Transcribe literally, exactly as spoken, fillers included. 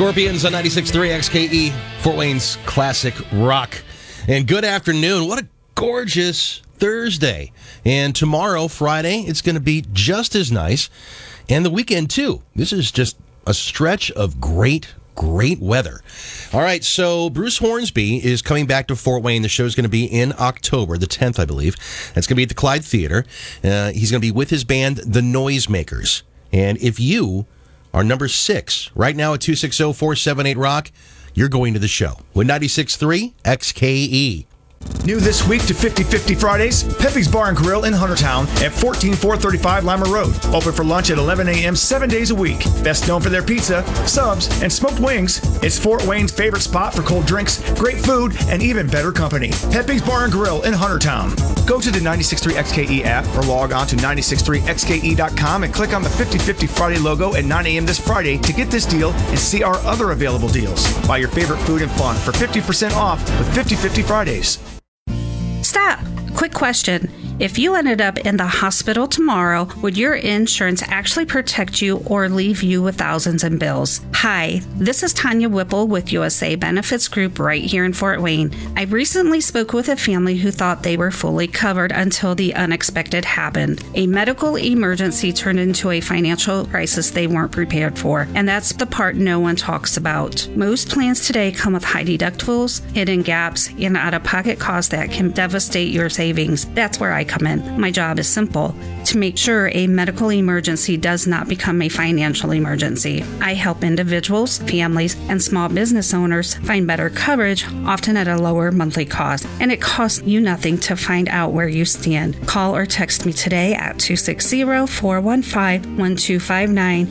Scorpions on ninety-six point three X K E, Fort Wayne's classic rock. And good afternoon. What a gorgeous Thursday. And tomorrow, Friday, it's going to be just as nice. And the weekend, too. This is just a stretch of great, great weather. All right, so Bruce Hornsby is coming back to Fort Wayne. The show is going to be in October, the tenth, I believe. That's going to be at the Clyde Theater. Uh, he's going to be with his band, The Noisemakers. And if you are number six right now at two six zero, four seven eight, rock, you're going to the show with ninety-six point three X K E. New this week to fifty fifty Fridays, Pepe's Bar and Grill in Huntertown at fourteen four thirty-five Lima Road. Open for lunch at eleven a.m. seven days a week. Best known for their pizza, subs, and smoked wings, it's Fort Wayne's favorite spot for cold drinks, great food, and even better company. Pepe's Bar and Grill in Huntertown. Go to the ninety-six point three X K E app or log on to ninety-six point three X K E dot com and click on the fifty fifty Friday logo at nine a.m. this Friday to get this deal and see our other available deals. Buy your favorite food and fun for fifty percent off with fifty fifty Fridays. Stop. Quick question. If you ended up in the hospital tomorrow, would your insurance actually protect you or leave you with thousands in bills? Hi, this is Tanya Whipple with U S A Benefits Group right here in Fort Wayne. I recently spoke with a family who thought they were fully covered until the unexpected happened. A medical emergency turned into a financial crisis they weren't prepared for, and that's the part no one talks about. Most plans today come with high deductibles, hidden gaps, and out-of-pocket costs that can devastate your savings. That's where I come in. My job is simple: to make sure a medical emergency does not become a financial emergency. I help individuals, families, and small business owners find better coverage, often at a lower monthly cost. And it costs you nothing to find out where you stand. Call or text me today at two six zero, four one five, one two five nine